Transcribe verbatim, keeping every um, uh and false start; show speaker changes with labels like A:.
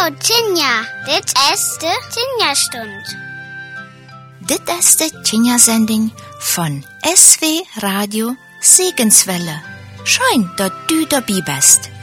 A: Tinja, dit ist de Tinja-Stund.
B: Dit ist de Tinja-Sending von S W Radio Segenswelle. Schön, dass du dabei bist.